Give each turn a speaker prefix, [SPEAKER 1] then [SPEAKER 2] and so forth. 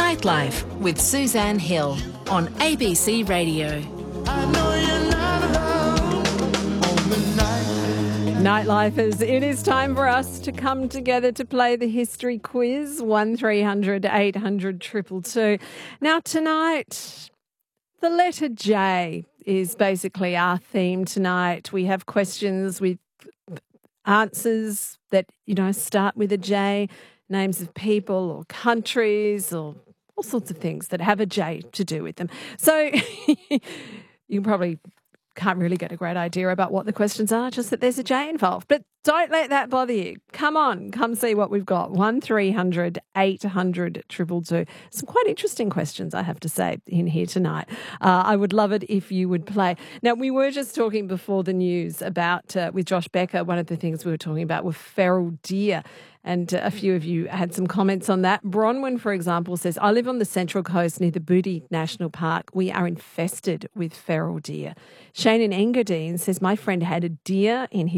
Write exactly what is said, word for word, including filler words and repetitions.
[SPEAKER 1] Nightlife with Suzanne Hill on A B C Radio.
[SPEAKER 2] I know you're not alone on the night.
[SPEAKER 3] Nightlifers, it is time for us to come together to play the history quiz, one three hundred eight hundred two two two. Now tonight, the letter J is basically our theme tonight. We have questions with answers that, you know, start with a J, names of people or countries or all sorts of things that have a J to do with them. So you probably can't really get a great idea about what the questions are, just that there's a J involved. But don't let that bother you. Come on, come see what we've got. one three hundred eight hundred two two two. Some quite interesting questions, I have to say, in here tonight. Uh, I would love it if you would play. Now, we were just talking before the news about, uh, with Josh Becker, one of the things we were talking about were feral deer. And uh, a few of you had some comments on that. Bronwyn, for example, says, I live on the Central Coast near the Booty National Park. We are infested with feral deer. Shane in Engadine says, my friend had a deer in his